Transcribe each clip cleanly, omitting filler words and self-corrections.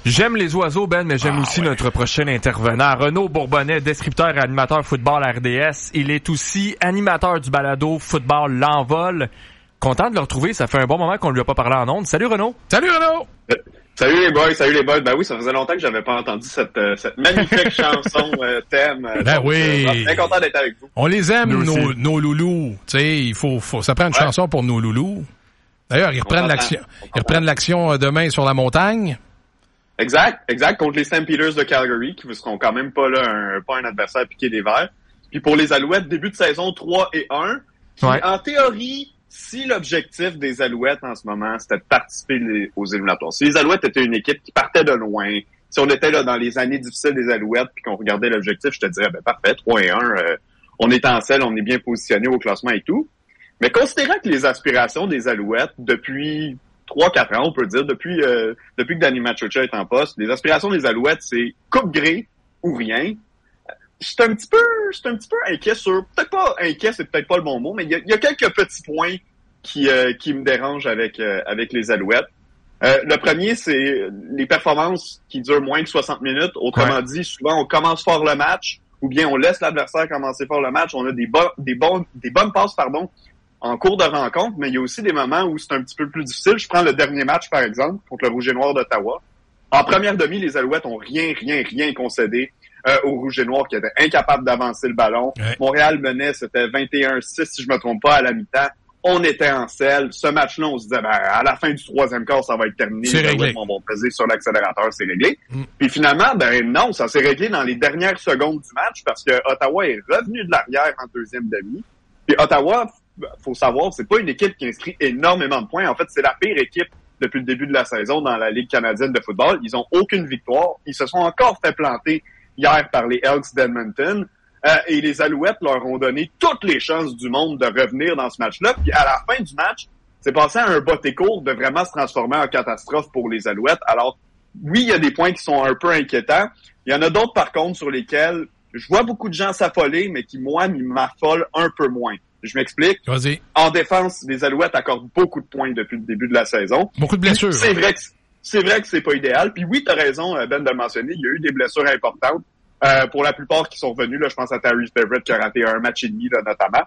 J'aime les oiseaux, Ben, mais j'aime aussi notre prochain intervenant. Renaud Bourbonnais, descripteur et animateur football RDS. Il est aussi animateur du balado Football L'Envol. Content de le retrouver. Ça fait un bon moment qu'on ne lui a pas parlé en ondes. Salut, Renaud! Salut, Renaud! Salut les boys. Ben oui, ça faisait longtemps que j'avais pas entendu cette magnifique chanson thème. Oui. Bien content d'être avec vous. On les aime, nos loulous. Tu sais, il faut, ça prend une chanson pour nos loulous. D'ailleurs, ils reprennent l'action demain sur la montagne. Exact, contre les St. Peters de Calgary, qui ne seront quand même pas là, pas un adversaire piqué des verts. Puis pour les Alouettes, début de saison 3-1. Puis en théorie, si l'objectif des Alouettes en ce moment, c'était de participer aux éliminatoires, si les Alouettes étaient une équipe qui partait de loin, si on était là dans les années difficiles des Alouettes puis qu'on regardait l'objectif, je te dirais, ben parfait, 3-1, on est en selle, on est bien positionné au classement et tout. Mais considérant que les aspirations des Alouettes, depuis 3-4 ans, on peut dire, depuis que Danny Machocha est en poste, les aspirations des Alouettes, c'est coupe gré ou rien. Je suis un petit peu inquiet sur, peut-être pas inquiet, c'est peut-être pas le bon mot, mais il y a quelques petits points qui me dérangent avec les Alouettes. Le premier, c'est les performances qui durent moins de 60 minutes. Autrement dit, souvent, on commence fort le match, ou bien on laisse l'adversaire commencer fort le match. On a des bonnes passes, en cours de rencontre, mais il y a aussi des moments où c'est un petit peu plus difficile. Je prends le dernier match, par exemple, contre le Rouge et Noir d'Ottawa. En première demi, les Alouettes ont rien concédé aux Rouges et Noirs qui étaient incapables d'avancer le ballon. Ouais. Montréal menait, c'était 21-6, si je me trompe pas, à la mi-temps. On était en selle. Ce match-là, on se disait, à la fin du troisième quart, ça va être terminé. C'est réglé. On va peser sur l'accélérateur, c'est réglé. Puis finalement, non, ça s'est réglé dans les dernières secondes du match parce que Ottawa est revenu de l'arrière en deuxième demi. Puis Ottawa, faut savoir, c'est pas une équipe qui inscrit énormément de points. En fait, c'est la pire équipe depuis le début de la saison dans la Ligue canadienne de football. Ils ont aucune victoire. Ils se sont encore fait planter hier par les Elks d'Edmonton. Et les Alouettes leur ont donné toutes les chances du monde de revenir dans ce match-là. Puis à la fin du match, c'est passé à un botté court de vraiment se transformer en catastrophe pour les Alouettes. Alors, oui, il y a des points qui sont un peu inquiétants. Il y en a d'autres, par contre, sur lesquels je vois beaucoup de gens s'affoler, mais qui, moi, m'affolent un peu moins. Je m'explique. Vas-y. En défense, les Alouettes accordent beaucoup de points depuis le début de la saison. Beaucoup de blessures. C'est vrai que c'est pas idéal. Puis oui, t'as raison, Ben, de le mentionner. Il y a eu des blessures importantes. Pour la plupart qui sont revenus, là, je pense à Tyrese Everett qui a raté un match et demi, là, notamment.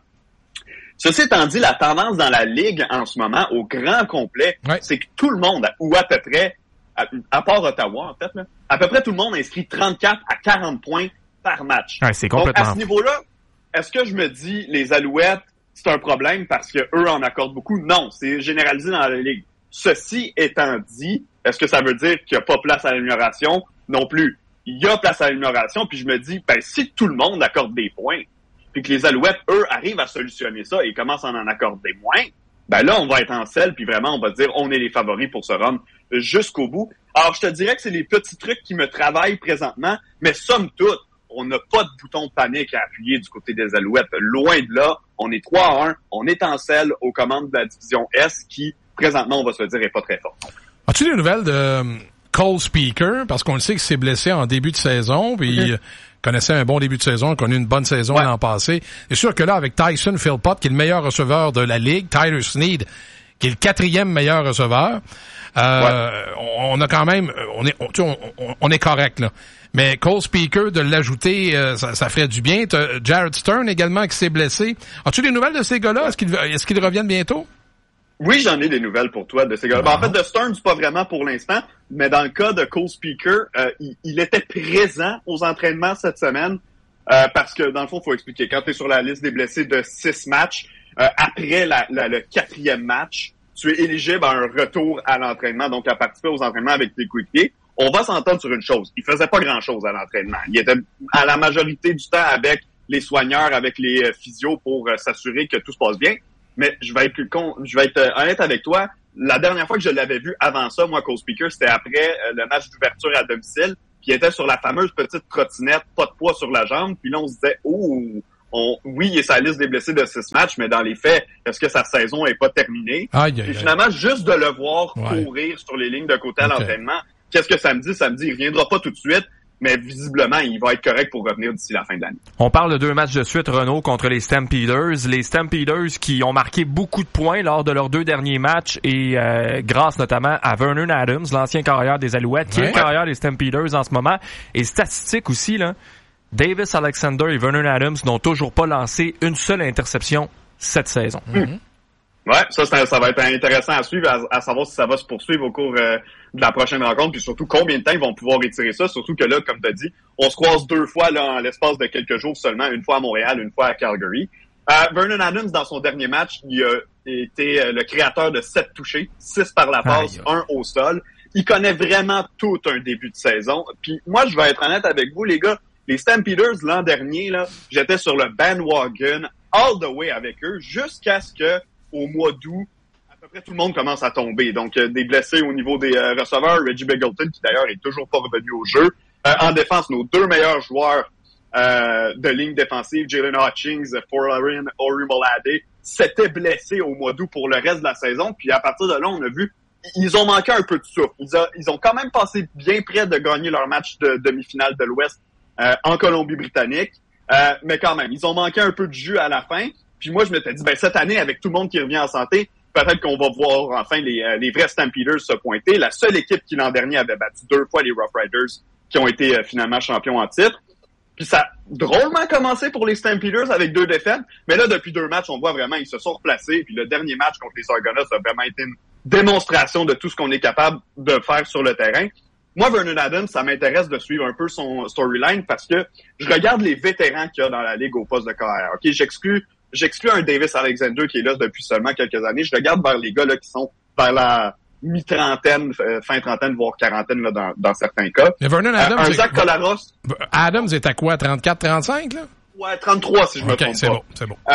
Ceci étant dit, la tendance dans la Ligue en ce moment, au grand complet, c'est que tout le monde, ou à peu près, à part Ottawa, en fait, là, à peu près tout le monde inscrit 34 à 40 points par match. Ouais, c'est complètement... Donc, à ce niveau-là, est-ce que je me dis, les Alouettes, c'est un problème parce que eux en accordent beaucoup? Non, c'est généralisé dans la Ligue. Ceci étant dit, est-ce que ça veut dire qu'il n'y a pas place à l'amélioration? Non plus. Il y a place à l'amélioration, puis je me dis, si tout le monde accorde des points, puis que les Alouettes, eux, arrivent à solutionner ça et commencent à en accorder moins, là, on va être en selle, puis vraiment, on va dire, on est les favoris pour se rendre jusqu'au bout. Alors, je te dirais que c'est les petits trucs qui me travaillent présentement, mais somme toute, on n'a pas de bouton de panique à appuyer du côté des Alouettes. Loin de là, on est 3-1, on est en selle aux commandes de la division S qui, présentement, on va se le dire, est pas très forte. As-tu des nouvelles de Cole Speaker? Parce qu'on le sait qu'il s'est blessé en début de saison, puis il connaissait un bon début de saison, connu une bonne saison l'an passé. C'est sûr que là, avec Tyson Philpott, qui est le meilleur receveur de la Ligue, Tyler Snead, qui est le 4e meilleur receveur, on a quand même, on est correct, là. Mais Cole Speaker, de l'ajouter, ça ferait du bien. T'as Jared Stern également qui s'est blessé. As-tu des nouvelles de ces gars-là? Est-ce qu'ils reviennent bientôt? Oui, j'en ai des nouvelles pour toi de ces gars-là. En fait, de Stern, c'est pas vraiment pour l'instant, mais dans le cas de Cole Speaker, il était présent aux entraînements cette semaine, parce que, dans le fond, il faut expliquer. Quand tu es sur la liste des blessés de 6 matchs, après le 4e match, tu es éligible à un retour à l'entraînement, donc à participer aux entraînements avec tes coéquipiers. On va s'entendre sur une chose. Il faisait pas grand-chose à l'entraînement. Il était à la majorité du temps avec les soigneurs, avec les physios pour s'assurer que tout se passe bien. Mais je vais être honnête avec toi. La dernière fois que je l'avais vu avant ça, moi, Cole Speaker, c'était après le match d'ouverture à domicile. Puis il était sur la fameuse petite trottinette, pas de poids sur la jambe. Puis là, on se disait, oui, il est sur la liste des blessés de 6 matchs, mais dans les faits, est-ce que sa saison est pas terminée? Et finalement, juste de le voir courir sur les lignes de côté à l'entraînement, qu'est-ce que ça me dit? Ça me dit, il reviendra pas tout de suite, mais visiblement, il va être correct pour revenir d'ici la fin de l'année. On parle de 2 matchs de suite, Renaud, contre les Stampeders. Les Stampeders qui ont marqué beaucoup de points lors de leurs 2 derniers matchs et grâce notamment à Vernon Adams, l'ancien carrière des Alouettes, qui est le carrière des Stampeders en ce moment. Et statistique aussi, là, Davis Alexander et Vernon Adams n'ont toujours pas lancé une seule interception cette saison. Mm-hmm. Ouais, ça va être intéressant à suivre, à savoir si ça va se poursuivre au cours de la prochaine rencontre, puis surtout combien de temps ils vont pouvoir retirer ça, surtout que là, comme tu as dit, on se croise 2 fois là en l'espace de quelques jours seulement, une fois à Montréal, une fois à Calgary. Vernon Adams, dans son dernier match, il a été le créateur de 7 touchés, 6 par la passe, 1 au sol. Il connaît vraiment tout un début de saison. Puis moi, je vais être honnête avec vous, les gars, les Stampeders, l'an dernier, là, j'étais sur le bandwagon all the way avec eux, jusqu'à ce que au mois d'août, à peu près tout le monde commence à tomber. Donc, des blessés au niveau des receveurs. Reggie Begelton, qui d'ailleurs est toujours pas revenu au jeu. En défense, nos 2 meilleurs joueurs de ligne défensive, Jalen Hutchings, Folarin Orimolade, s'étaient blessés au mois d'août pour le reste de la saison. Puis à partir de là, on a vu, ils ont manqué un peu de souffle. Ils ont quand même passé bien près de gagner leur match de demi-finale de l'Ouest en Colombie-Britannique. Mais quand même, ils ont manqué un peu de jus à la fin. Puis moi, je m'étais dit, cette année, avec tout le monde qui revient en santé, peut-être qu'on va voir enfin les vrais Stampeders se pointer. La seule équipe qui l'an dernier avait battu 2 fois les Rough Riders, qui ont été finalement champions en titre. Puis ça a drôlement commencé pour les Stampeders avec 2 défaites. Mais là, depuis 2 matchs, on voit vraiment, ils se sont replacés. Puis le dernier match contre les Argonauts a vraiment été une démonstration de tout ce qu'on est capable de faire sur le terrain. Moi, Vernon Adams, ça m'intéresse de suivre un peu son storyline parce que je regarde les vétérans qu'il y a dans la ligue au poste de carrière. OK, j'exclus un Davis Alexander qui est là depuis seulement quelques années. Je regarde vers les gars là qui sont vers la mi-trentaine, fin trentaine, voire quarantaine là, dans certains cas. Mais Vernon Adams, un Zach Collaros. Adams est à quoi? 34, 35, là? Ouais, 33 si je me trompe pas. C'est bon.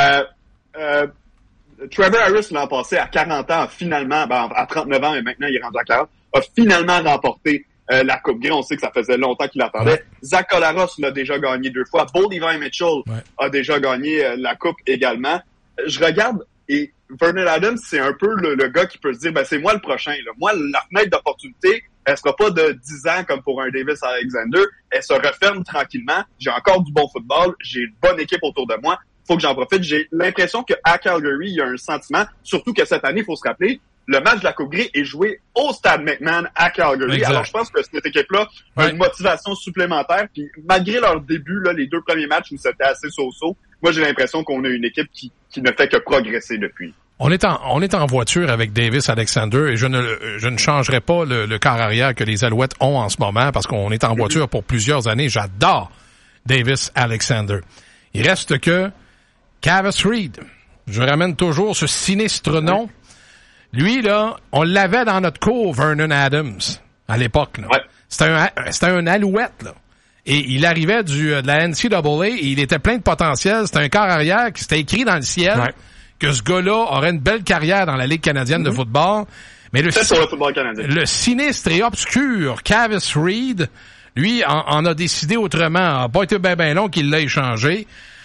Trevor Harris l'an passé à 40 ans, finalement, à 39 ans, et maintenant il est rendu à 40, a finalement remporté la Coupe Grey. On sait que ça faisait longtemps qu'il attendait. Ouais. Zach Collaros l'a déjà gagné 2 fois. Bo Levi Mitchell a déjà gagné la Coupe également. Je regarde et Vernon Adams, c'est un peu le gars qui peut se dire, c'est moi le prochain. Là. Moi, la fenêtre d'opportunité, elle sera pas de 10 ans comme pour un Davis Alexander. Elle se referme tranquillement. J'ai encore du bon football. J'ai une bonne équipe autour de moi. Faut que j'en profite. J'ai l'impression qu'à Calgary, il y a un sentiment, surtout que cette année, il faut se rappeler, le match de la Coupe Grey est joué au Stade McMahon à Calgary. Exact. Alors, je pense que cette équipe-là a une motivation supplémentaire. Puis, malgré leur début, là, les 2 premiers matchs où c'était assez so-so, moi, j'ai l'impression qu'on a une équipe qui ne fait que progresser depuis. On est en voiture avec Davis Alexander et je ne changerai pas le quart arrière que les Alouettes ont en ce moment parce qu'on est en voiture pour plusieurs années. J'adore Davis Alexander. Il reste que Kavis Reed. Je ramène toujours ce sinistre nom. Lui, là, on l'avait dans notre cour, Vernon Adams, à l'époque. Là. Ouais. C'était un Alouette, là. Et il arrivait de la NCAA et il était plein de potentiel. C'était un quart arrière qui s'était écrit dans le ciel que ce gars-là aurait une belle carrière dans la Ligue canadienne de football. Mais le football canadien. Le sinistre et obscur Kavis Reed, lui, en a décidé autrement. Il n'a pas été bien long qu'il l'a échangé.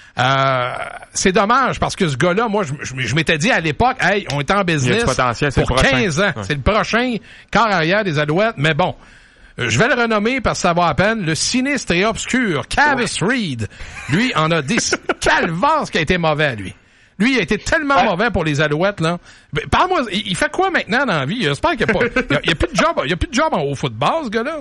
C'est dommage parce que ce gars-là, moi, je m'étais dit à l'époque, hey, on est en business pour 15 ans. Ouais. C'est le prochain quart arrière des Alouettes. Mais bon, je vais le renommer parce que ça va à peine. Le sinistre et obscur Kavis Reed, lui, en a décidé. Calvaire, ce qui a été mauvais, lui. Lui, il a été tellement mauvais pour les Alouettes, là. Parle-moi, il fait quoi maintenant dans la vie? J'espère qu'il n'y a plus de job. Il y a plus de job au football, ce gars-là.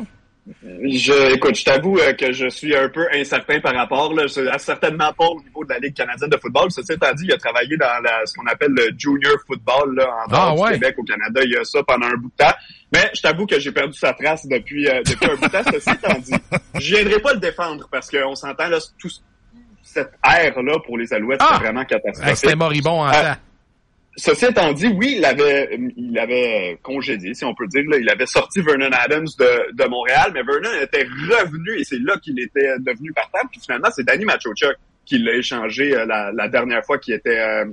Écoute, je t'avoue que je suis un peu incertain par rapport, là. Certainement pas au niveau de la Ligue canadienne de football. Ceci étant dit, il a travaillé dans ce qu'on appelle le junior football, là, en dehors du Québec, au Canada. Il y a ça pendant un bout de temps. Mais je t'avoue que j'ai perdu sa trace depuis un bout de temps. Ceci étant dit, je viendrai pas le défendre parce qu'on s'entend, là, tout cette ère-là pour les Alouettes, c'est vraiment catastrophique. C'était moribond en temps. Ceci étant dit, oui, il avait congédié, si on peut dire, là, il avait sorti Vernon Adams de Montréal, mais Vernon était revenu et c'est là qu'il était devenu partant. Puis finalement, c'est Danny Machochuk qui l'a échangé la dernière fois qu'il était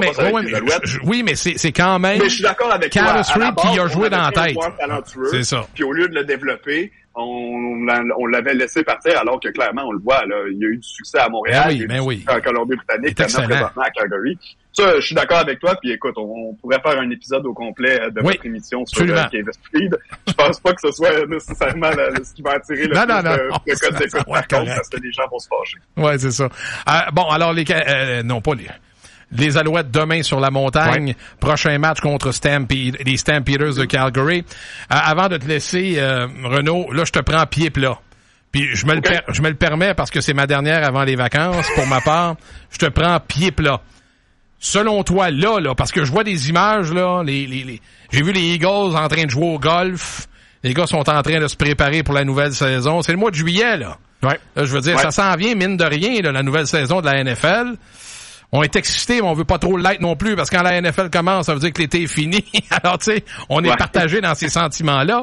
oui, mais c'est quand même. Mais je suis d'accord avec toi. Kavis Reed qui a joué dans la tête. C'est ça. Puis au lieu de le développer, on l'avait laissé partir alors que clairement, on le voit, là, il y a eu du succès à Montréal, en Colombie-Britannique, maintenant présentement à Calgary. Ça, je suis d'accord avec toi. Puis écoute, on pourrait faire un épisode au complet de votre émission sur Kevin Speed. Je pense pas que ce soit nécessairement ce qui va attirer le code d'écoute par contre, parce que les gens vont se fâcher. Ouais, c'est ça. Bon, alors les Alouettes demain sur la montagne. Prochain match contre les Stampeders de Calgary. Avant de te laisser, Renaud, là, je te prends pied plat. Puis je me le permets parce que c'est ma dernière avant les vacances. Pour ma part, je te prends pied plat. Selon toi, là, parce que je vois des images, là, j'ai vu les Eagles en train de jouer au golf. Les gars sont en train de se préparer pour la nouvelle saison. C'est le mois de juillet, là. Ouais. Là, je veux dire, ça s'en vient, mine de rien, là, la nouvelle saison de la NFL. On est excités, mais on veut pas trop l'être non plus, parce que quand la NFL commence, ça veut dire que l'été est fini. Alors, tu sais, on est partagé dans ces sentiments-là.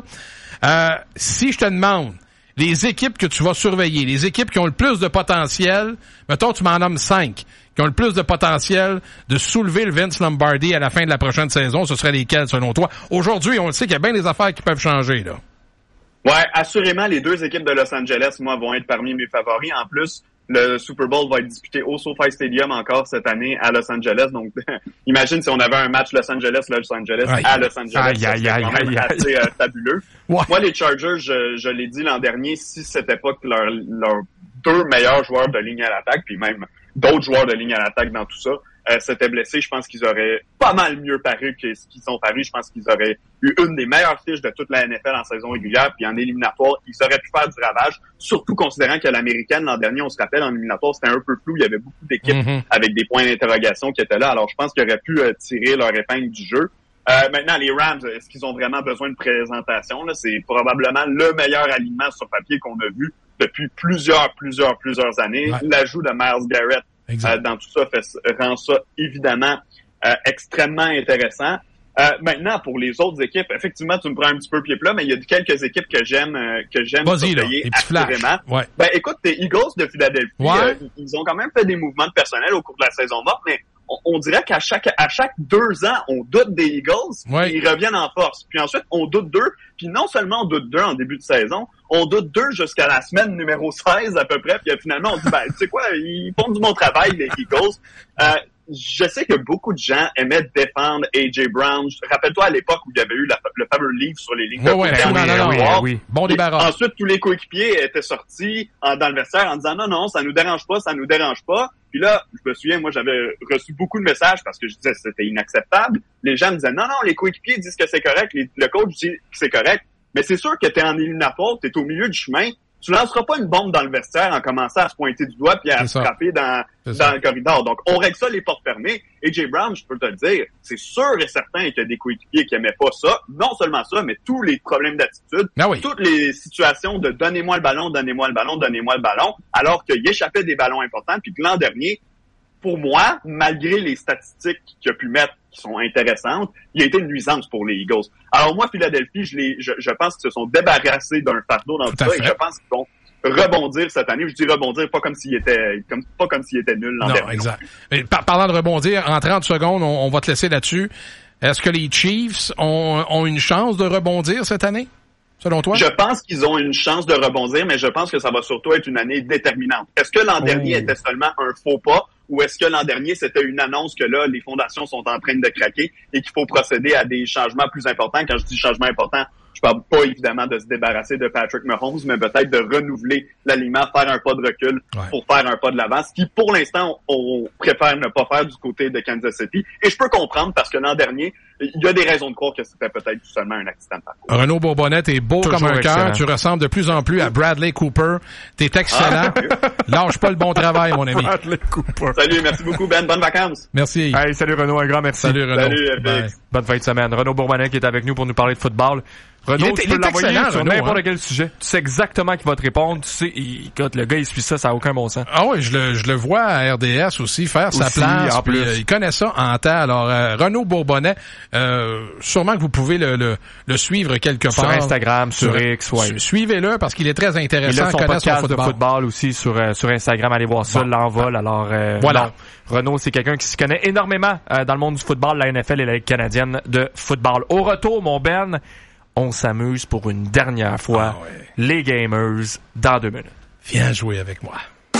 Si je te demande, les équipes que tu vas surveiller, les équipes qui ont le plus de potentiel, mettons, tu m'en nommes 5, qui ont le plus de potentiel de soulever le Vince Lombardi à la fin de la prochaine saison, ce seraient lesquelles, selon toi? Aujourd'hui, on le sait qu'il y a bien des affaires qui peuvent changer, là. Ouais, assurément, les 2 équipes de Los Angeles, moi, vont être parmi mes favoris. En plus, le Super Bowl va être disputé au SoFi Stadium encore cette année à Los Angeles. Donc, imagine si on avait un match Los Angeles à Los Angeles. C'est assez fabuleux. Ouais. Moi, les Chargers, je l'ai dit l'an dernier, si c'était pas que leurs 2 meilleurs joueurs de ligne à l'attaque, puis même d'autres joueurs de ligne à l'attaque dans tout ça, s'étaient blessés, je pense qu'ils auraient pas mal mieux paru que ce qu'ils sont parus. Je pense qu'ils auraient eu une des meilleures fiches de toute la NFL en saison régulière, puis en éliminatoire, ils auraient pu faire du ravage, surtout considérant que l'américaine, l'an dernier, on se rappelle, en éliminatoire, c'était un peu flou, il y avait beaucoup d'équipes avec des points d'interrogation qui étaient là, alors je pense qu'ils auraient pu tirer leur épingle du jeu. Maintenant, les Rams, est-ce qu'ils ont vraiment besoin de présentation? Là, c'est probablement le meilleur alignement sur papier qu'on a vu depuis plusieurs années. Ouais. L'ajout de Myles Garrett dans tout ça rend ça évidemment extrêmement intéressant. Maintenant, pour les autres équipes, effectivement, tu me prends un petit peu pied plat, mais il y a quelques équipes que j'aime surveiller assurément. Ouais. Ben, écoute, les Eagles de Philadelphie, ils ont quand même fait des mouvements de personnel au cours de la saison morte, mais on dirait qu'à chaque 2 ans, on doute des Eagles, puis ils reviennent en force. Puis ensuite, on doute d'eux, puis non seulement on doute d'eux en début de saison, on doute d'eux jusqu'à la semaine numéro 16 à peu près, puis finalement, on dit, ben, tu sais quoi, ils font du bon travail, les Eagles. Je sais que beaucoup de gens aimaient défendre A.J. Brown. Rappelle-toi à l'époque où il y avait eu le fameux livre sur les lignes de oui. Bon débarras. Ensuite, tous les coéquipiers étaient sortis dans le vestiaire en disant non, ça nous dérange pas. Puis là, je me souviens, moi, j'avais reçu beaucoup de messages parce que je disais que c'était inacceptable. Les gens me disaient non, les coéquipiers disent que c'est correct, le coach dit que c'est correct. Mais c'est sûr que t'es en éliminatoire, t'es au milieu du chemin. Tu lanceras pas une bombe dans le vestiaire en commençant à se pointer du doigt puis à se frapper dans le corridor. Donc, on règle ça les portes fermées. A.J. Brown, je peux te le dire, c'est sûr et certain qu'il y a des coéquipiers qui aimaient pas ça. Non seulement ça, mais tous les problèmes d'attitude, toutes les situations de donnez-moi le ballon, alors qu'il échappait des ballons importants. Puis que l'an dernier, pour moi, malgré les statistiques qu'il a pu mettre qui sont intéressantes, il a été une nuisance pour les Eagles. Alors moi, Philadelphie, je pense qu'ils se sont débarrassés d'un fardeau dans tout ça et je pense qu'ils vont rebondir cette année. Je dis rebondir, pas comme s'il était nul l'an dernier. Exact. Mais parlant de rebondir, en 30 secondes, on va te laisser là-dessus. Est-ce que les Chiefs ont une chance de rebondir cette année, selon toi? Je pense qu'ils ont une chance de rebondir, mais je pense que ça va surtout être une année déterminante. Est-ce que l'an dernier était seulement un faux pas? Ou est-ce que l'an dernier, c'était une annonce que là, les fondations sont en train de craquer et qu'il faut procéder à des changements plus importants? Quand je dis changements importants, je parle pas évidemment de se débarrasser de Patrick Mahomes, mais peut-être de renouveler l'alignement, faire un pas de recul pour faire un pas de l'avant, ce qui, pour l'instant, on préfère ne pas faire du côté de Kansas City. Et je peux comprendre parce que l'an dernier, il y a des raisons de croire que c'était peut-être tout seulement un accident de parcours. Renaud Bourbonnais, t'es beau toujours comme un cœur. Tu ressembles de plus en plus à Bradley Cooper. T'es excellent. Lâche pas le bon travail, mon ami. Bradley Cooper. Salut, merci beaucoup, Ben. Bonnes vacances. Merci. Hey, salut Renaud, un grand merci. Salut Renaud. Salut, bonne fin de semaine. Renaud Bourbonnais qui est avec nous pour nous parler de football. Renaud, tu peux l'envoyer sur n'importe quel sujet. Tu sais exactement qui va te répondre. Tu sais, écoute, le gars, il suit ça, ça n'a aucun bon sens. Ah oui, je le vois à RDS aussi faire sa place. Puis, il connaît ça en temps. Alors, Renaud Bourbonnais, sûrement que vous pouvez le suivre quelque part. Sur Instagram, sur X, ouais. Suivez-le parce qu'il est très intéressant. Il a son podcast de football aussi sur Instagram. Allez voir ça, l'envol. Alors, voilà. Renaud, c'est quelqu'un qui se connaît énormément dans le monde du football, la NFL et la Ligue canadienne de football. Au retour, mon Ben, on s'amuse pour une dernière fois. Les Gamers, dans 2 minutes. Viens jouer avec moi.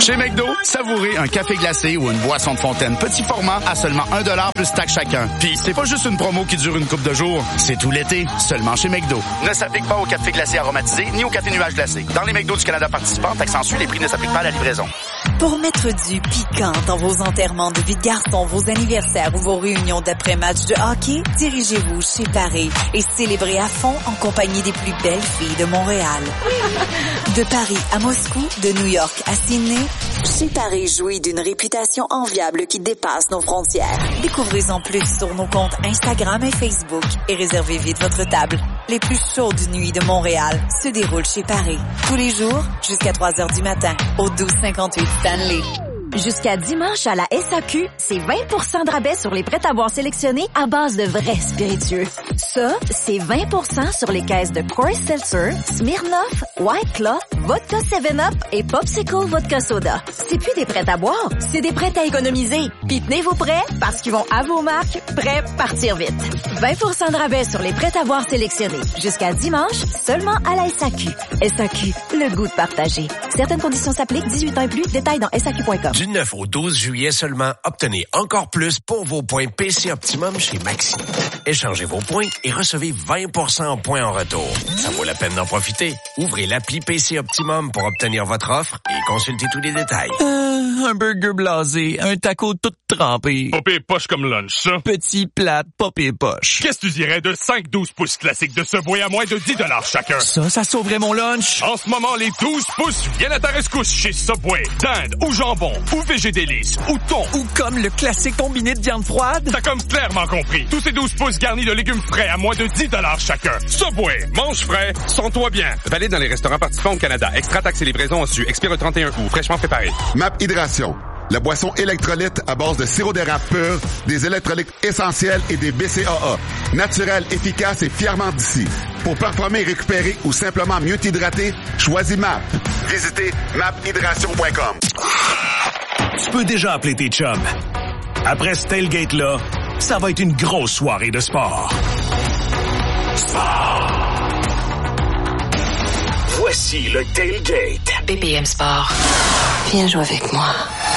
Chez McDo, savourez un café glacé ou une boisson de fontaine petit format à seulement 1$ plus taxe chacun. Puis c'est pas juste une promo qui dure une couple de jours, c'est tout l'été, seulement chez McDo. Ne s'applique pas au café glacé aromatisé ni au café nuage glacé. Dans les McDo du Canada participants, taxe en Suisse, les prix ne s'appliquent pas à la livraison. Pour mettre du piquant dans vos enterrements de vie de garçon, vos anniversaires ou vos réunions d'après-match de hockey, dirigez-vous chez Paris et célébrez à fond en compagnie des plus belles filles de Montréal. De Paris à Moscou, de New York à Sydney, chez Paris jouit d'une réputation enviable qui dépasse nos frontières. Découvrez-en plus sur nos comptes Instagram et Facebook et réservez vite votre table. Les plus chaudes nuits de Montréal se déroulent chez Paris. Tous les jours, jusqu'à 3h du matin, au 1258 Stanley. Jusqu'à dimanche à la SAQ, c'est 20% de rabais sur les prêts-à-boire sélectionnés à base de vrais spiritueux. Ça, c'est 20% sur les caisses de Coors Seltzer, Smirnoff, White Claw, Vodka 7-Up et Popsicle Vodka Soda. C'est plus des prêts-à-boire, c'est des prêts à économiser. Puis tenez vos prêts parce qu'ils vont à vos marques, prêts partir vite. 20% de rabais sur les prêts-à-boire sélectionnés. Jusqu'à dimanche, seulement à la SAQ. SAQ, le goût de partager. Certaines conditions s'appliquent, 18 ans et plus. Détails dans SAQ.com. Du 9 au 12 juillet seulement, obtenez encore plus pour vos points PC Optimum chez Maxi. Échangez vos points et recevez 20% en points en retour. Ça vaut la peine d'en profiter. Ouvrez l'appli PC Optimum pour obtenir votre offre et consultez tous les détails. Un burger blasé, un taco tout trempé. Pas pire poche comme lunch, ça. Petit plate, pas pire poche. Qu'est-ce que tu dirais de 5 12 pouces classiques de Subway à moins de 10$ chacun? Ça sauverait mon lunch. En ce moment, les 12 pouces viennent à ta rescousse chez Subway. Dinde ou jambon ou végé délice ou thon. Ou comme le classique combiné de viande froide. T'as comme clairement compris. Tous ces 12 pouces garnis de légumes frais à moins de 10$ chacun. Subway, mange frais, sens-toi bien. Valide dans les restaurants participants au Canada. Extra taxes et livraison en su. Expire le 31 août. Fraîchement préparé. MAP Hydration. La boisson électrolyte à base de sirop d'érable pur, des électrolytes essentiels et des BCAA. Naturel, efficace et fièrement d'ici. Pour performer, récupérer ou simplement mieux t'hydrater, choisis MAP. Visitez maphydration.com. Tu peux déjà appeler tes chums. Après ce tailgate-là, ça va être une grosse soirée de sport. Voici le tailgate. BPM Sport. Viens jouer avec moi.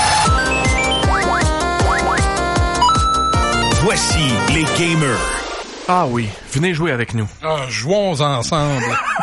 Voici les gamers. Ah oui, venez jouer avec nous. Ah, jouons ensemble.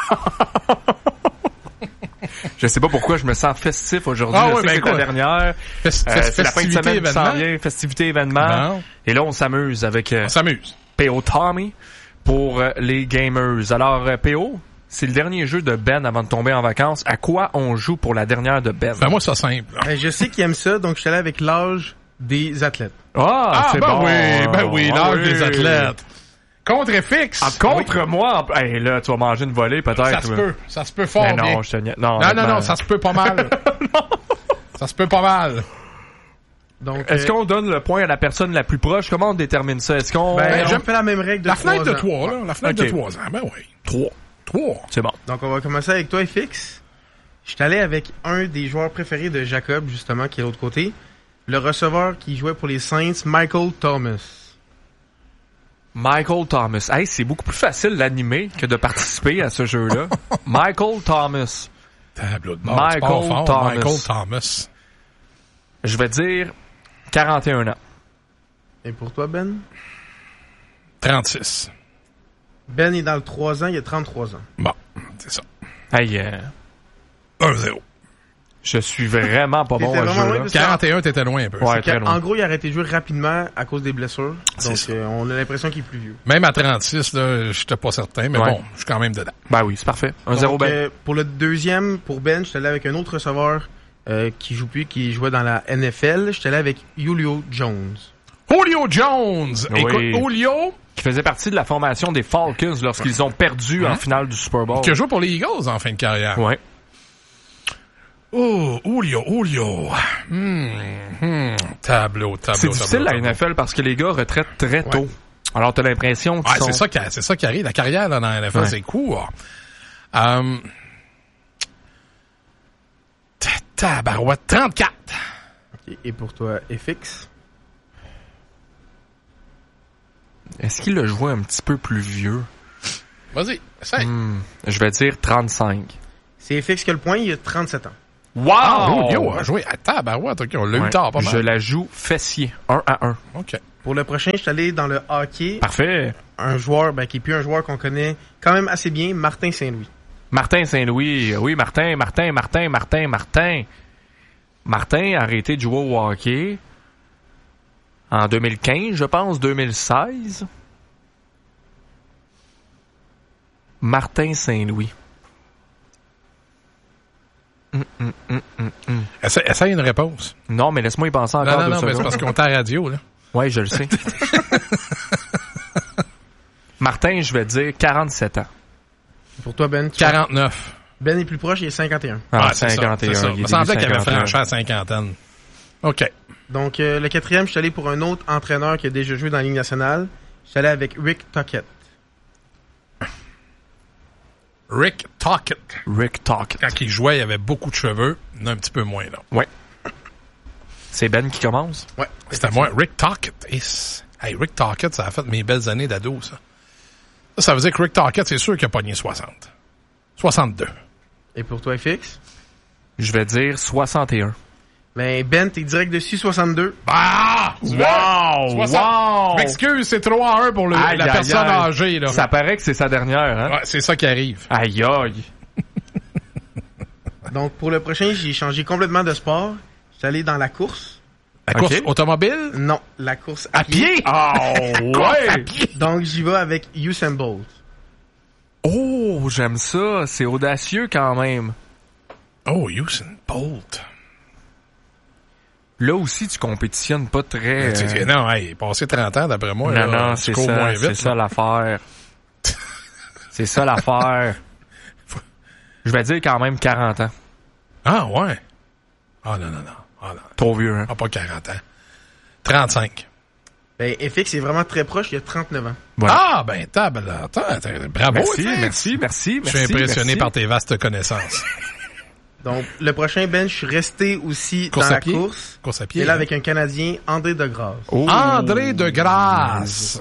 Je sais pas pourquoi je me sens festif aujourd'hui. Ah je ouais, sais que c'est la dernière. C'est la fin de semaine qui s'en vient. Festivité, événement. Bon. Et là, on s'amuse avec P.O. Tommy pour les gamers. Alors, P.O., c'est le dernier jeu de Ben avant de tomber en vacances. À quoi on joue pour la dernière de Ben? Ben moi, c'est simple. Je sais qu'il aime ça, donc je suis allé avec l'âge des athlètes. C'est bon. Oui, l'âge des athlètes. Contre FX. Contre moi. Hey, là, tu vas manger une volée, peut-être. Ça se peut fort mais bien. Non, je te non, ça se peut pas mal. Ça se peut pas mal. Donc, est-ce qu'on donne le point à la personne la plus proche? Comment on détermine ça? Est-ce qu'on... je fais la même règle de 3 ans. La fenêtre de 3, là. La fenêtre de 3 ans. Ben oui. 3. C'est bon. Donc, on va commencer avec toi, FX. Je suis allé avec un des joueurs préférés de Jacob, justement, qui est de l'autre côté. Le receveur qui jouait pour les Saints, Michael Thomas. Michael Thomas. Hey, c'est beaucoup plus facile d'animer que de participer à ce jeu-là. Michael Thomas. Tableau de bord. Michael Thomas. Je vais dire 41 ans. Et pour toi, Ben? 36. Ben est dans le 3 ans, il a 33 ans. Bon, c'est ça. Hey, 1-0. Je suis vraiment pas bon à ce jeu-là. 41, t'étais loin un peu. Ouais, très loin. En gros, il a arrêté de jouer rapidement à cause des blessures. Donc, on a l'impression qu'il est plus vieux. Même à 36, là, j'étais pas certain, mais bon, je suis quand même dedans. Ben oui, c'est parfait. 1-0 Ben. Pour le deuxième, pour Ben, je suis allé avec un autre receveur qui joue plus, qui jouait dans la NFL. Je suis allé avec Julio Jones. Julio Jones! Oui. Écoute, Julio... Qui faisait partie de la formation des Falcons lorsqu'ils ont perdu en finale du Super Bowl. Qui a joué pour les Eagles en fin de carrière. Ouais. Oh, Julio. Tableau. C'est difficile la NFL parce que les gars retraitent très tôt. Ouais. Alors t'as l'impression qu'ils sont... c'est ça qui arrive. La carrière là, dans la NFL, c'est court. Tabarouette, 34. Okay. Et pour toi, FX? Est-ce qu'il a joué un petit peu plus vieux? Vas-y, essaye. Je vais dire 35. C'est FX qui a le point, il a 37 ans. Wow! Ah, Julio a joué à tabarouette. OK, on l'a eu tard, pas mal. Je la joue fessier, 1-1. OK. Pour le prochain, je suis allé dans le hockey. Parfait. Un joueur, qui est plus un joueur qu'on connaît quand même assez bien, Martin Saint-Louis. Martin Saint-Louis. Oui, Martin a arrêté de jouer au hockey en 2015, je pense, 2016. Martin Saint-Louis. Essaye une réponse. Non, mais laisse-moi y penser encore 2 secondes. Non, mais c'est parce qu'on est à la radio, là. Oui, je le sais. Martin, je vais dire 47 ans. Pour toi, Ben? 49. Ben est plus proche, il est 51. Ah, 51. C'est ça. Il me semblait qu'il avait franchi à la cinquantaine. OK. Donc, le quatrième, je suis allé pour un autre entraîneur qui a déjà joué dans la Ligue nationale. Je suis allé avec Rick Tocchet. Rick Tocchet. Quand il jouait, il avait beaucoup de cheveux. Il en a un petit peu moins, là. Ouais. C'est Ben qui commence? Ouais. C'était moi. Rick Tocchet. Hey, Rick Tocchet, ça a fait mes belles années d'ado, ça. Ça veut dire que Rick Tocchet, c'est sûr qu'il a pogné 60. 62. Et pour toi, FX? Je vais dire 61. Ben, t'es direct dessus, 62. Ah! Wow! Wow! M'excuse, c'est 3-1 pour la personne âgée, là. Ça paraît que c'est sa dernière, hein? Ouais, c'est ça qui arrive. Aïe, aïe. Donc, pour le prochain, j'ai changé complètement de sport. Je suis allé dans la course. La course automobile? Non, la course à pied. Oh, ouais! Donc, j'y vais avec Usain Bolt. Oh, j'aime ça. C'est audacieux quand même. Oh, Usain Bolt. Là aussi, tu compétitionnes pas très... Non, passé 30 ans, d'après moi. Non, là, non, c'est ça. C'est ça l'affaire. C'est ça l'affaire. Je vais dire quand même 40 ans. Ah, ouais. Ah, non. Ah, non. Trop vieux, hein? Ah, pas 40 ans. 35. Ben, FX est vraiment très proche, il a 39 ans. Voilà. Ah, ben, bravo. Merci. Je suis impressionné par tes vastes connaissances. Donc, le prochain, Ben, je suis resté aussi course dans la pied. course. Course à pied. Et là, avec un Canadien, André Degrasse. Oh. André Degrasse.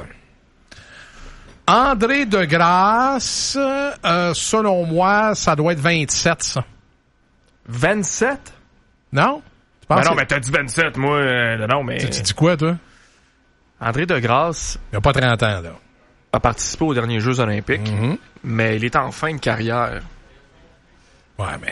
André Degrasse, selon moi, ça doit être 27, ça. 27? Non? Tu penses non, mais t'as dit 27, moi. Non, mais... Tu dis quoi, toi? André Degrasse... Il a pas 30 ans, là. A participé aux derniers Jeux olympiques, mais il est en fin de carrière. Ouais, mais...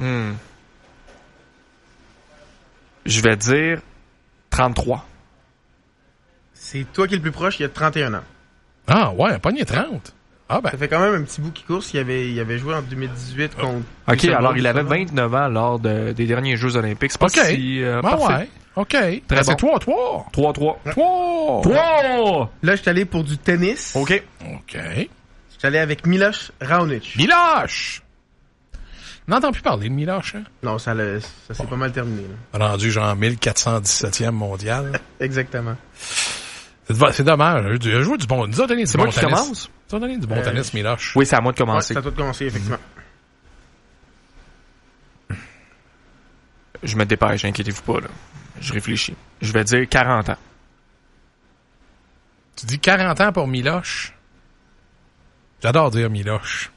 Je vais dire 33. C'est toi qui es le plus proche, il a 31 ans. Ah ouais, pogné 30. Ah ben. Ça fait quand même un petit bout qui course. Il avait joué en 2020 contre... OK, alors il avait 29 ans lors des derniers Jeux olympiques. C'est pas si parfait. Ouais, OK. Très c'est bon. 3-3. 3-3. 3! Là, je suis allé pour du tennis. OK. Je suis allé avec Miloš Raonic. Miloš! On n'entend plus parler de Miloš, hein? Non, ça s'est pas mal terminé. Là. Rendu genre 1417e mondial. Exactement. C'est dommage. Il a joué du bon. Nous a donné du bon tennis. C'est moi qui commence? Tu as donné du bon tennis, Miloš. Oui, c'est à moi de commencer. Ouais, c'est à toi de commencer, effectivement. Je me dépêche, inquiétez-vous pas, là. Je réfléchis. Je vais dire 40 ans. Tu dis 40 ans pour Miloš? J'adore dire Miloš.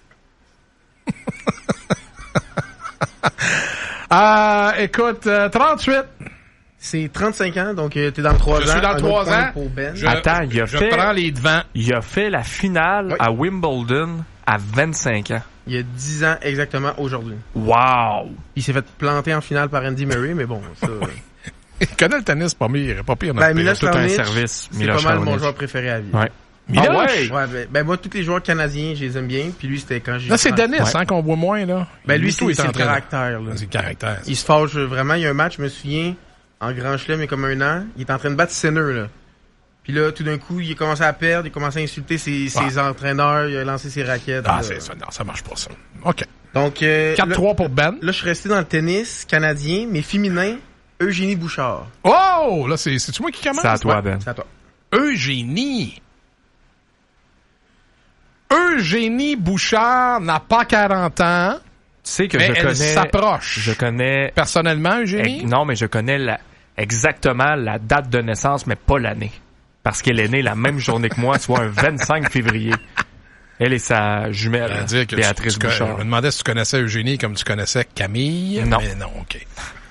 Écoute, 38. C'est 35 ans, donc t'es dans le 3 ans. Je suis dans le 3 ans. Pour Ben. Attends, je prends les devants. Il a fait la finale à Wimbledon à 25 ans. Il y a 10 ans exactement aujourd'hui. Wow! Il s'est fait planter en finale par Andy Murray, mais bon, ça... Il connaît le tennis pas pire. Ben, Miloš tout un Raonic, service. c'est pas mal mon joueur préféré à vie. Ouais. Miloš? Ouais, ben moi, tous les joueurs canadiens, je les aime bien. Puis lui, c'était quand j'ai... Là, c'est Denis, hein, qu'on voit moins, là. Ben lui, c'est le caractère, là. C'est le caractère. Il se fâche vraiment. Il y a un match, je me souviens, en Grand Chelem, il y a comme un an. Il est en train de battre Sinner, là. Puis là, tout d'un coup, il a commencé à perdre. Il a commencé à insulter ses entraîneurs. Il a lancé ses raquettes. Ah, c'est ça. Non, ça marche pas, ça. OK. Donc, 4-3 pour Ben. Là, je suis resté dans le tennis canadien, mais féminin, Eugénie Bouchard. Oh! Là, c'est-tu moi qui commence? C'est à toi, Ben. C'est à toi. Eugénie Bouchard n'a pas 40 ans. Tu sais que mais je elle connais... s'approche. Je connais... Personnellement, Eugénie? Non, mais je connais exactement la date de naissance, mais pas l'année. Parce qu'elle est née la même journée que moi, soit un 25 février. Elle et sa jumelle, Béatrice Bouchard. Je me demandais si tu connaissais Eugénie comme tu connaissais Camille. Non. Mais non, OK.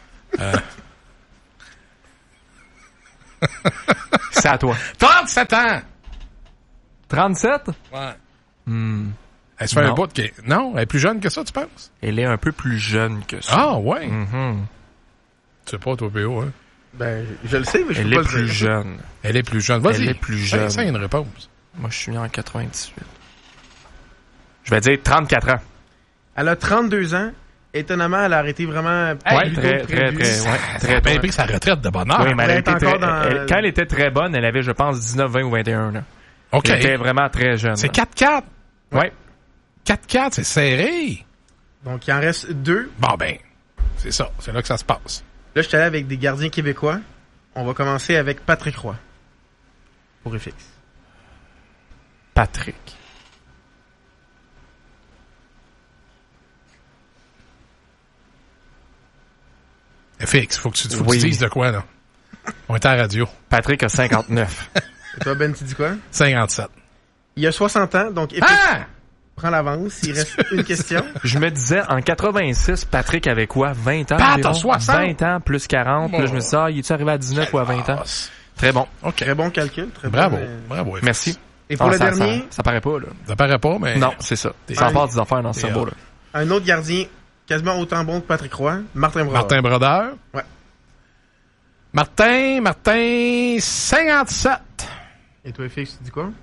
C'est à toi. 37 ans! 37? Ouais. Elle se fait un bout de... Non, elle est plus jeune que ça, tu penses? Elle est un peu plus jeune que ça. Ah, ouais? Mm-hmm. Tu sais pas, toi, P.O., hein? Ben, je le sais, mais je Elle peux pas est le plus dire. jeune. Elle est plus jeune. Vas-y. Elle est plus jeune. Ça, il y a une réponse. Moi, je suis né en 98. Je vais dire 34 ans. Elle a 32 ans. Étonnamment, elle a arrêté vraiment... Ouais, très bien pris sa retraite de bonne heure. Oui, mais elle est encore dans... quand elle était très bonne, elle avait, je pense, 19, 20 ou 21 là. OK. Elle était vraiment très jeune. C'est 4-4. Ouais. 4-4, c'est serré. Donc, il en reste 2. Bon, ben, c'est ça. C'est là que ça se passe. Là, je suis allé avec des gardiens québécois. On va commencer avec Patrick Roy. Pour FX. Patrick. FX, faut que tu dises de quoi, là. On est à la radio. Patrick a 59. Et toi, Ben, tu dis quoi? 57. Il a 60 ans, donc FX prend l'avance. Il reste une question. Je me disais, en 86, Patrick avait quoi? 20 ans? Pat, t'as 60? 20 ans plus 40. Là, je me suis dit, il est-tu arrivé à 19 ou à 20 ans? Très bon. Okay. Très bon calcul. Très bravo. Bon, Bravo. FX. Merci. Et pour le dernier? Ça paraît pas, là. Ça paraît pas, mais... Non, c'est ça. Ça part des affaires dans ce cerveau, là. Un autre gardien quasiment autant bon que Patrick Roy, Martin Brodeur. Martin Brodeur? Ouais. Martin, 57. Et toi, FX, tu dis quoi?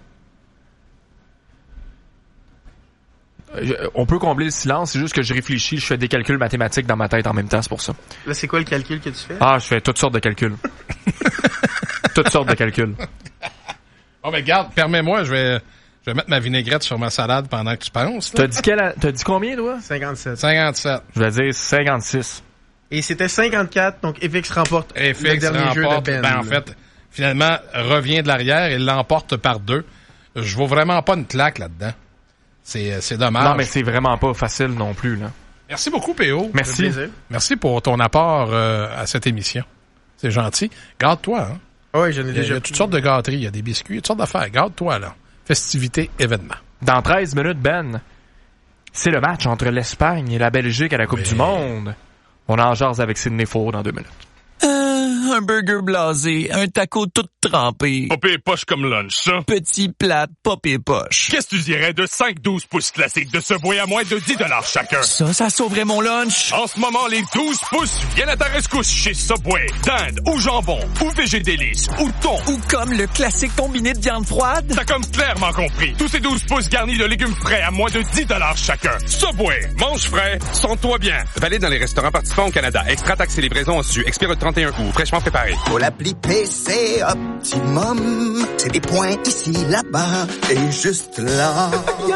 On peut combler le silence, c'est juste que je réfléchis, je fais des calculs mathématiques dans ma tête en même temps, c'est pour ça. Là, c'est quoi le calcul que tu fais? Ah, je fais toutes sortes de calculs. Toutes sortes de calculs. Oh, mais garde, permets-moi, je vais mettre ma vinaigrette sur ma salade pendant que tu penses. T'as dit combien, toi? 57. 57. Je vais dire 56. Et c'était 54, donc FX remporte le dernier jeu de Ben. En fait, finalement, revient de l'arrière et l'emporte par 2. Je vois vraiment pas une claque là-dedans. C'est dommage. Non, mais c'est vraiment pas facile non plus, là. Merci beaucoup, P.O. Merci. Merci pour ton apport à cette émission. C'est gentil. Garde-toi, hein? Oui, j'en ai déjà. Il y a toutes sortes de gâteries, il y a des biscuits, toutes sortes d'affaires. Garde-toi, là. Festivités, événements. Dans 13 minutes, Ben, c'est le match entre l'Espagne et la Belgique à la Coupe du Monde. On en jase avec Sidney Ford dans 2 minutes. Un burger blasé, un taco tout trempé. Popé poche comme lunch, ça. Petit plat, popé poche. Qu'est-ce que tu dirais de 5-12 pouces classiques de Subway à moins de 10 $ chacun? Ça sauverait mon lunch. En ce moment, les 12 pouces viennent à ta rescousse chez Subway. Dinde ou jambon, ou végédélice, ou thon. Ou comme le classique combiné de viande froide. T'as comme clairement compris. Tous ces 12 pouces garnis de légumes frais à moins de 10 $ chacun. Subway, mange frais, sens-toi bien. Valide dans les restaurants participants au Canada. Extra taxes et livraison en su. Expire le 31 août. Fraîchement préparé. Pour l'appli PC Optimum, c'est des points ici, là-bas et juste là.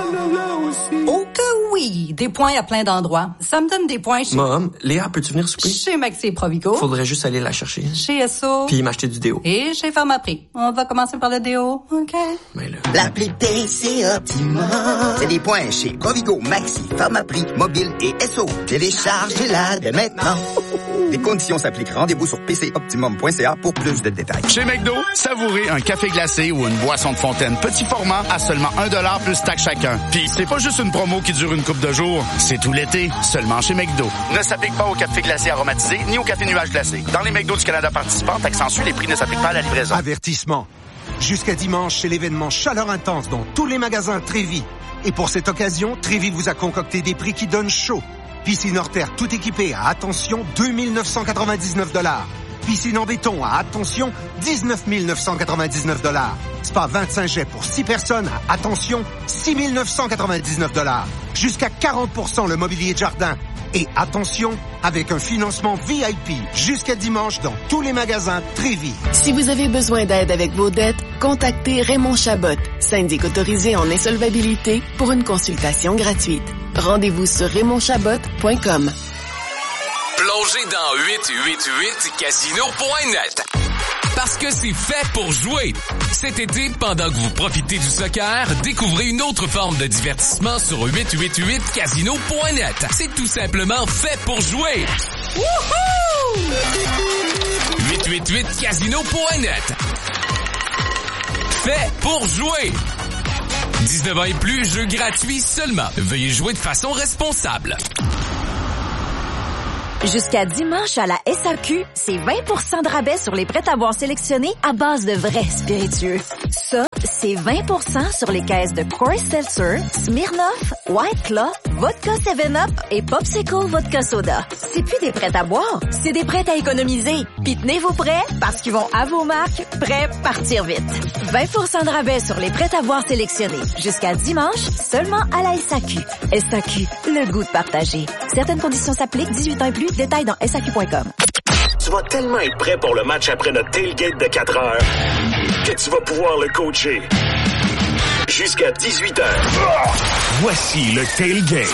Oh que oui! Des points à plein d'endroits. Ça me donne des points chez... Mom, Léa, peux-tu venir souper? Chez Maxi et Provigo. Faudrait juste aller la chercher. Chez Esso. Puis m'acheter du déo. Et chez Pharmaprix. On va commencer par le déo, OK? Mais là... L'appli PC Optimum, c'est des points chez Provigo, Maxi, Pharmaprix, Mobile et Esso. Téléchargez-la dès maintenant. Les conditions s'appliquent. Rendez-vous sur pcoptimum.ca pour plus de détails. Chez McDo, savourez un café glacé ou une boisson de fontaine petit format à seulement 1$ plus taxe chacun. Puis c'est pas juste une promo qui dure une couple de jours, c'est tout l'été, seulement chez McDo. Ne s'applique pas au café glacé aromatisé ni au café nuage glacé. Dans les McDo du Canada participants, taxe en su, les prix ne s'appliquent pas à la livraison. Avertissement. Jusqu'à dimanche, c'est l'événement Chaleur Intense dans tous les magasins Trévis. Et pour cette occasion, Trévis vous a concocté des prix qui donnent chaud. Piscine hors terre tout équipée à attention 2 999 $. Piscine en béton à attention 19 999 $. Spa 25 jets pour 6 personnes à attention 6 999 $. Jusqu'à 40% le mobilier de jardin. Et attention, avec un financement VIP jusqu'à dimanche dans tous les magasins Trévis. Si vous avez besoin d'aide avec vos dettes, contactez Raymond Chabot, syndic autorisé en insolvabilité, pour une consultation gratuite. Rendez-vous sur RaymondChabot.com. Plongez dans 888casino.net. Parce que c'est fait pour jouer. Cet été, pendant que vous profitez du soccer, découvrez une autre forme de divertissement sur 888casino.net. C'est tout simplement fait pour jouer. Wouhou! 888casino.net. Fait pour jouer. 19 ans et plus, jeu gratuit seulement. Veuillez jouer de façon responsable. Jusqu'à dimanche à la SAQ, c'est 20% de rabais sur les prêts-à-boire sélectionnés à base de vrais spiritueux. Ça, c'est 20% sur les caisses de Coors Seltzer, Smirnoff, White Claw, Vodka 7-Up et Popsicle Vodka Soda. C'est plus des prêts-à-boire, c'est des prêts à économiser. Puis tenez vos prêts parce qu'ils vont à vos marques, prêts partir vite. 20% de rabais sur les prêts-à-boire sélectionnés. Jusqu'à dimanche, seulement à la SAQ. SAQ, le goût de partager. Certaines conditions s'appliquent, 18 ans et plus. Détails dans SAQ.com. Tu vas tellement être prêt pour le match après notre tailgate de 4 heures que tu vas pouvoir le coacher jusqu'à 18 heures. Voici le tailgate.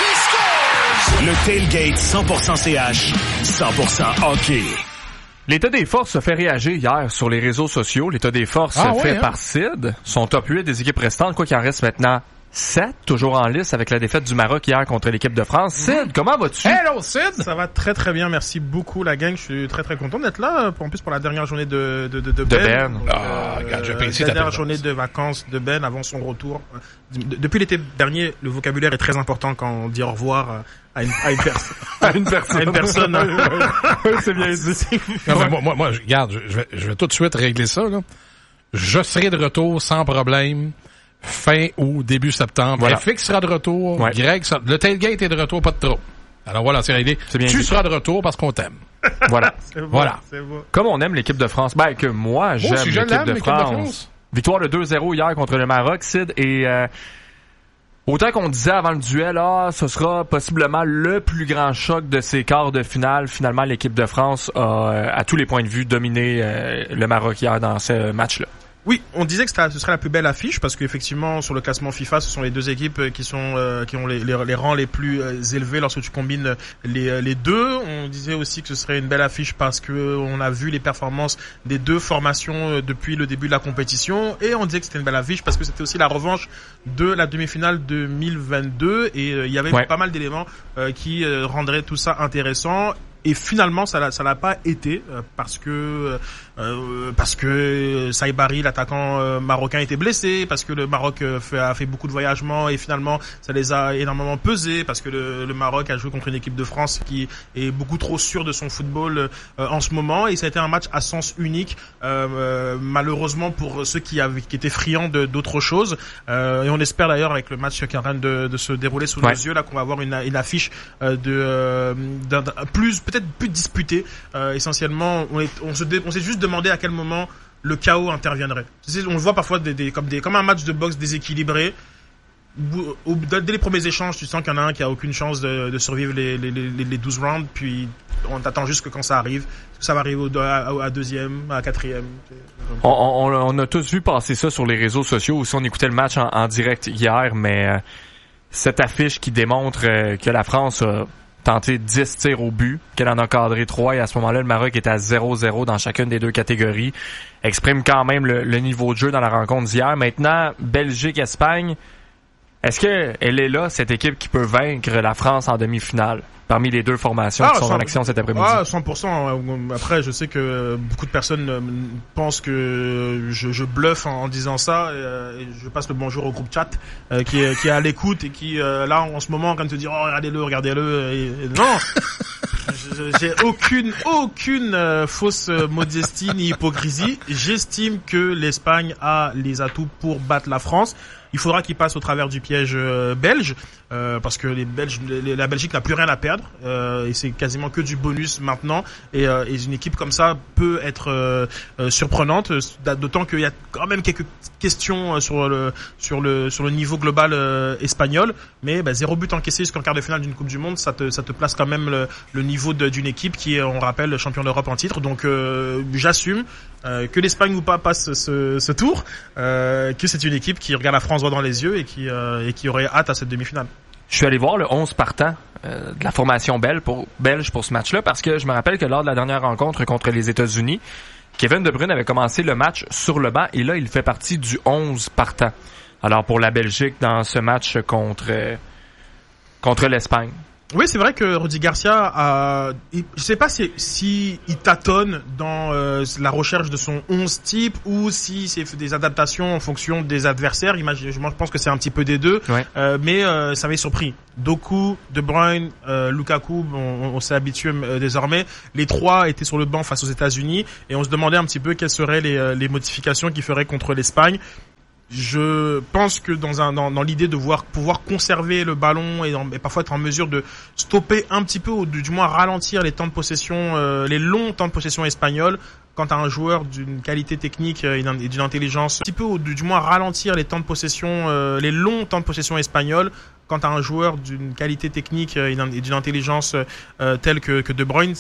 Le tailgate 100% CH, 100% hockey. L'état des forces se fait réagir hier sur les réseaux sociaux. L'état des forces fait par Sid. Son top 8 des équipes restantes, quoi qu'il en reste maintenant 7, toujours en lice avec la défaite du Maroc hier contre l'équipe de France. Sid, comment vas-tu? Hello Sid! Ça va très très bien, merci beaucoup la gang. Je suis très très content d'être là, en plus pour la dernière journée de Ben. Dernière journée de vacances de Ben avant son retour. Depuis l'été dernier, le vocabulaire est très important quand on dit au revoir à une personne. À une personne. Oui, c'est bien dit. Moi, regarde, je vais tout de suite régler ça, là. Je serai de retour sans problème. Fin août, début septembre. Voilà. FX sera de retour. Ouais. Greg sera... Le tailgate est de retour, pas de trop. Alors voilà, c'est réglé. Tu seras de retour parce qu'on t'aime. Voilà. Bon, voilà. Bon. Comme on aime l'équipe de France. Ben, que moi, j'aime l'équipe de France. Victoire de 2-0 hier contre le Maroc, Sid. Et autant qu'on disait avant le duel, ce sera possiblement le plus grand choc de ces quarts de finale. Finalement, l'équipe de France a, à tous les points de vue, dominé le Maroc hier dans ce match-là. Oui, on disait que ce serait la plus belle affiche parce qu'effectivement sur le classement FIFA, ce sont les deux équipes qui ont les rangs les plus élevés lorsque tu combines les deux. On disait aussi que ce serait une belle affiche parce que on a vu les performances des deux formations depuis le début de la compétition et on disait que c'était une belle affiche parce que c'était aussi la revanche de la demi-finale 2022 et il y avait pas mal d'éléments qui rendraient tout ça intéressant. Et finalement, ça l'a pas été parce que Saïbari, l'attaquant marocain, était blessé, parce que le Maroc a fait beaucoup de voyagements et finalement ça les a énormément pesés, parce que le Maroc a joué contre une équipe de France qui est beaucoup trop sûre de son football en ce moment et ça a été un match à sens unique malheureusement pour ceux qui étaient friands d'autres choses et on espère d'ailleurs avec le match qui est en train de se dérouler sous nos yeux là qu'on va avoir une affiche peut-être plus disputée. Essentiellement, on s'est juste demandé à quel moment le chaos interviendrait. On le voit parfois comme un match de boxe déséquilibré. Dès les premiers échanges, tu sens qu'il y en a un qui a aucune chance de survivre les 12 rounds, puis on t'attend juste que quand ça arrive, ça va arriver à deuxième, à quatrième. On a tous vu passer ça sur les réseaux sociaux aussi. On écoutait le match en direct hier, mais cette affiche qui démontre que la France a tenté 10 tirs au but, qu'elle en a cadré 3 et à ce moment-là, le Maroc est à 0-0 dans chacune des deux catégories. Exprime quand même le niveau de jeu dans la rencontre d'hier. Maintenant, Belgique-Espagne, est-ce qu'elle est là, cette équipe qui peut vaincre la France en demi-finale, parmi les deux formations qui sont en action cet après-midi? 100%. Après, je sais que beaucoup de personnes pensent que je bluffe en disant ça. Et je passe le bonjour au groupe chat qui est à l'écoute et qui, là, en ce moment, en train de te dire « Oh, regardez-le. Et non j'ai aucune fausse modestie ni hypocrisie. J'estime que l'Espagne a les atouts pour battre la France. Il faudra qu'ils passent au travers du piège belge, parce que la Belgique n'a plus rien à perdre, et c'est quasiment que du bonus maintenant. Et une équipe comme ça peut être surprenante, d'autant qu'il y a quand même quelques questions sur le niveau global espagnol. Mais 0 but encaissé jusqu'en quart de finale d'une Coupe du Monde, ça te place quand même le niveau d'une équipe qui est, on rappelle, champion d'Europe en titre. Donc j'assume que l'Espagne ou pas passe ce tour, que c'est une équipe qui regarde la France droit dans les yeux et qui aurait hâte à cette demi-finale. Je suis allé voir le 11 partant de la formation belge pour ce match-là parce que je me rappelle que lors de la dernière rencontre contre les États-Unis, Kevin De Bruyne avait commencé le match sur le banc et là, il fait partie du 11 partant. Alors pour la Belgique dans ce match contre l'Espagne. Oui, c'est vrai que Rudy Garcia je sais pas si il tâtonne dans la recherche de son 11 type ou si c'est des adaptations en fonction des adversaires. Je pense que c'est un petit peu des deux. Ouais. Mais ça m'avait surpris. Doku, De Bruyne, Lukaku, on s'est habitué désormais. Les trois étaient sur le banc face aux États-Unis et on se demandait un petit peu quelles seraient les modifications qu'ils feraient contre l'Espagne. Je pense que dans l'idée de pouvoir conserver le ballon et parfois être en mesure de stopper un petit peu ou du moins ralentir les temps de possession, les longs temps de possession espagnols, quant à un joueur d'une qualité technique et d'une intelligence, un petit peu ou du moins ralentir les temps de possession, les longs temps de possession espagnols, quant à un joueur d'une qualité technique et d'une intelligence telle que De Bruyne,